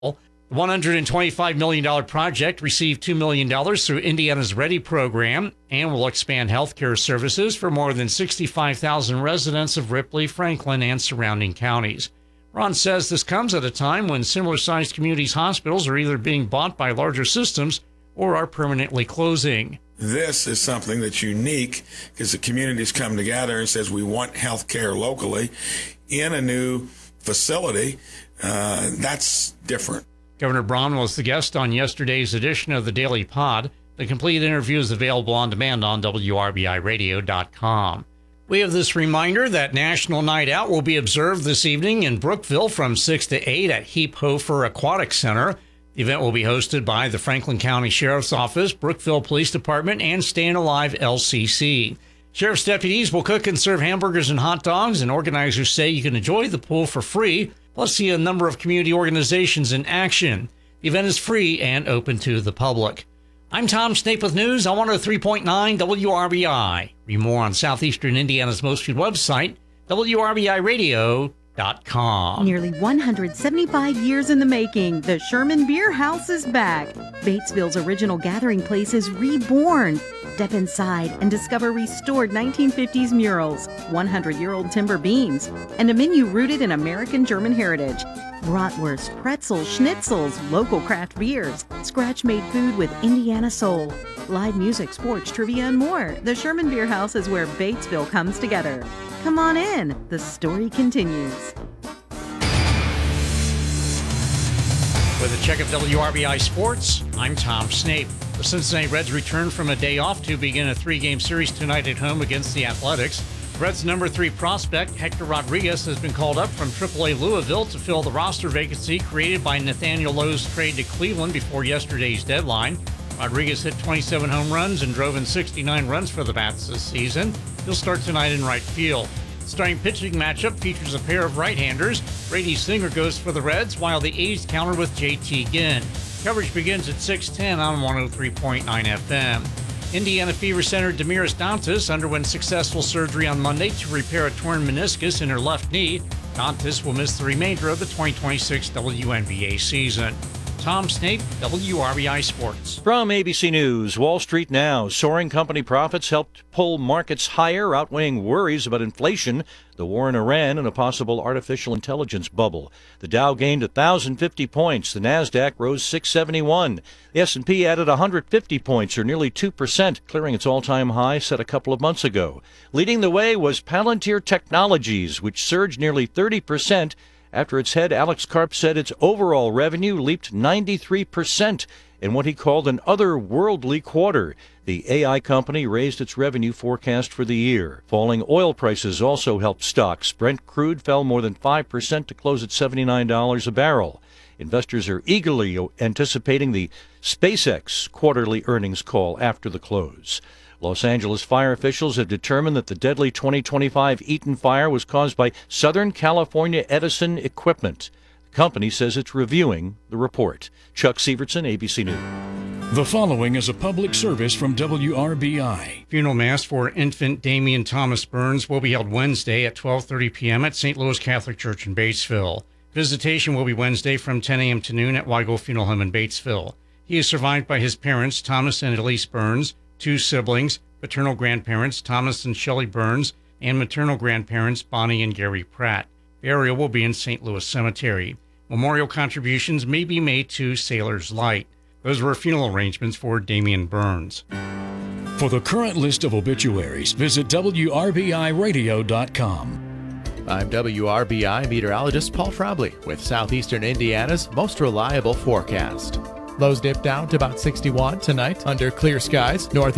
The $125 million project received $2 million through Indiana's READY program and will expand healthcare services for more than 65,000 residents of Ripley, Franklin, and surrounding counties. Ron says this comes at a time when similar-sized communities' hospitals are either being bought by larger systems or are permanently closing. This is something that's unique because the communities come together and says we want health care locally in a new facility. That's different. Governor Braun was the guest on yesterday's edition of the Daily Pod. The complete interview is available on demand on WRBIRadio.com. We have this reminder that National Night Out will be observed this evening in Brookville from 6 to 8 at Heap Hofer Aquatic Center. The event will be hosted by the Franklin County Sheriff's Office, Brookville Police Department, and Staying Alive LCC. Sheriff's deputies will cook and serve hamburgers and hot dogs, and organizers say you can enjoy the pool for free, plus see a number of community organizations in action. The event is free and open to the public. I'm Tom Snape with news on 103.9 WRBI. Read more on Southeastern Indiana's most viewed website, WRBIRadio.com. Nearly 175 years in the making, the Sherman Beer House is back. Batesville's original gathering place is reborn. Step inside and discover restored 1950s murals, 100-year-old timber beams, and a menu rooted in American German heritage. Bratwurst, pretzels, schnitzels, local craft beers, scratch-made food with Indiana soul, live music, sports, trivia, and more. The Sherman Beer House is where Batesville comes together. Come on in. The story continues. With a check of WRBI Sports, I'm Tom Snape. The Cincinnati Reds return from a day off to begin a 3-game series tonight at home against the Athletics. Reds' number 3 prospect, Hector Rodriguez, has been called up from AAA Louisville to fill the roster vacancy created by Nathaniel Lowe's trade to Cleveland before yesterday's deadline. Rodriguez hit 27 home runs and drove in 69 runs for the Bats this season. He'll start tonight in right field. The starting pitching matchup features a pair of right-handers. Brady Singer goes for the Reds, while the A's counter with J.T. Ginn. Coverage begins at 6:10 on 103.9 FM. Indiana Fever Center Demiris Dantas underwent successful surgery on Monday to repair a torn meniscus in her left knee. Dantas will miss the remainder of the 2026 WNBA season. Tom Snape, WRBI Sports. From ABC News, Wall Street now. Soaring company profits helped pull markets higher, outweighing worries about inflation, the war in Iran, and a possible artificial intelligence bubble. The Dow gained 1,050 points. The Nasdaq rose 671. The S&P added 150 points, or nearly 2%, clearing its all-time high set a couple of months ago. Leading the way was Palantir Technologies, which surged nearly 30%. After its head, Alex Karp, said its overall revenue leaped 93% in what he called an otherworldly quarter. The AI company raised its revenue forecast for the year. Falling oil prices also helped stocks. Brent crude fell more than 5% to close at $79 a barrel. Investors are eagerly anticipating the SpaceX quarterly earnings call after the close. Los Angeles fire officials have determined that the deadly 2025 Eaton fire was caused by Southern California Edison equipment. The company says it's reviewing the report. Chuck Sievertson, ABC News. The following is a public service from WRBI. Funeral Mass for infant Damian Thomas Burns will be held Wednesday at 12:30 p.m. at St. Louis Catholic Church in Batesville. Visitation will be Wednesday from 10 a.m. to noon at Weigel Funeral Home in Batesville. He is survived by his parents, Thomas and Elise Burns, 2 siblings, paternal grandparents, Thomas and Shelley Burns, and maternal grandparents, Bonnie and Gary Pratt. Burial will be in St. Louis Cemetery. Memorial contributions may be made to Sailor's Light. Those were funeral arrangements for Damian Burns. For the current list of obituaries, visit WRBIRadio.com. I'm WRBI meteorologist Paul Frobley with Southeastern Indiana's most reliable forecast. Lows dip down to about 61 tonight under clear skies. Northeast